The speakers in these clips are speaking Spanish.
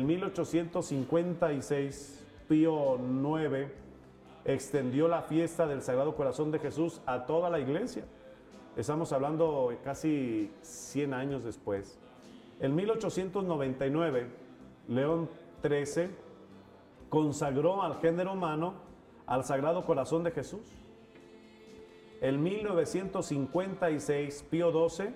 1856, Pío IX extendió la fiesta del Sagrado Corazón de Jesús a toda la iglesia. Estamos hablando casi 100 años después. En 1899, León XIII consagró al género humano al Sagrado Corazón de Jesús. En 1956, Pío XII,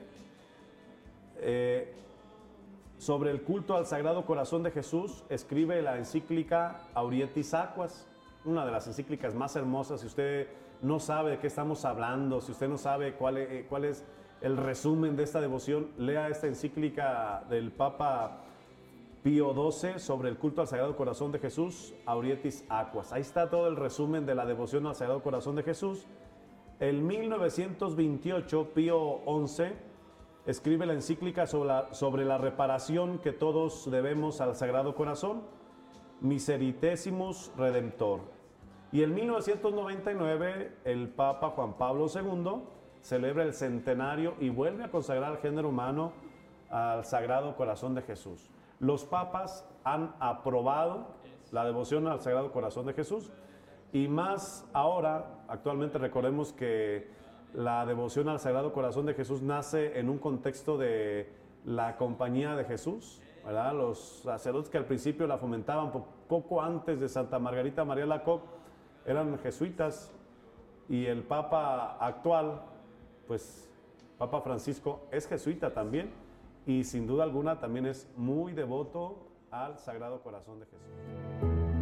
sobre el culto al Sagrado Corazón de Jesús, escribe la encíclica Aurietis Aquas, una de las encíclicas más hermosas. Si usted no sabe de qué estamos hablando, si usted no sabe cuál es el resumen de esta devoción, lea esta encíclica del Papa Pío XII sobre el culto al Sagrado Corazón de Jesús, Aurietis Aquas. Ahí está todo el resumen de la devoción al Sagrado Corazón de Jesús. En 1928, Pío XI escribe la encíclica sobre la reparación que todos debemos al Sagrado Corazón, Miseritesimus Redemptor. Y en 1999, el Papa Juan Pablo II celebra el centenario y vuelve a consagrar al género humano al Sagrado Corazón de Jesús. Los papas han aprobado la devoción al Sagrado Corazón de Jesús, y más ahora. Actualmente recordemos que la devoción al Sagrado Corazón de Jesús nace en un contexto de la Compañía de Jesús, ¿verdad? Los sacerdotes que al principio la fomentaban poco antes de Santa Margarita María Alacoque eran jesuitas, y el Papa actual, pues Papa Francisco, es jesuita también, y sin duda alguna también es muy devoto al Sagrado Corazón de Jesús.